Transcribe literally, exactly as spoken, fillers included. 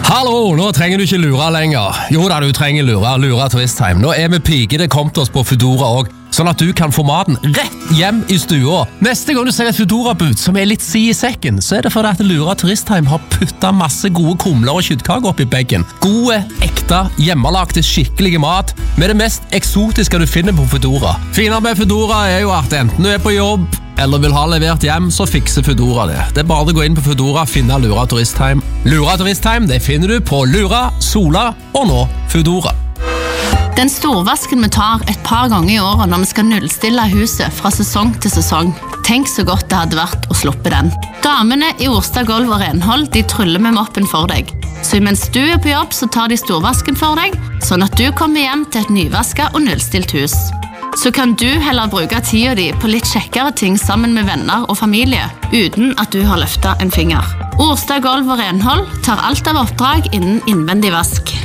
Hallo, nå trenger du ikke lure lenger. Jo da, du trenger lure, lure turistheim. Nå er vi pigede kommet oss på Foodora også, sånn at du kan få maten rett hjem i stua. Neste gang du ser et Foodora-bud som er litt si i sekken, så er det fordi at Lura Turistheim har puttet masse gode kumler og kjøttkaker opp i beggen. Gode, ekte, hjemmelagte, skikkelige mat med det mest eksotiske du finner på Foodora. Finere med Foodora er jo at enten du er på jobb eller vil ha levert hjem, så fikser Foodora det. Det er bare å gå inn på Foodora og finne Lura Turistheim. Lura Turistheim, det finner du på Lura, Sola og nå Foodora. Den storvasken vi tar et par ganger i året når vi skal nullstille huset fra sesong til sesong. Tenk så godt det hadde vært å sluppe den. Damene i Orstad Golv og Renhold, de tryller med moppen for deg. Så mens du er på jobb, så tar de storvasken for deg, sånn at du kommer hjem til et nyvasket og nullstilt hus. Så kan du heller bruke tida di på litt kjekkere ting sammen med venner og familie, uten at du har løftet en finger. Orstad Golv og Renhold tar alt av oppdrag innen innvendig vask.